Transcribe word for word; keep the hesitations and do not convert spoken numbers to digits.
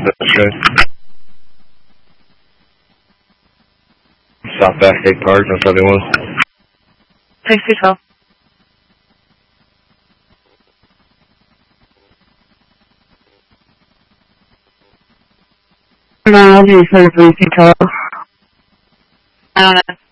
That's good. South Bass State Park, no seventy-one. six two twelve. No, I'll do three two twelve. I don't know.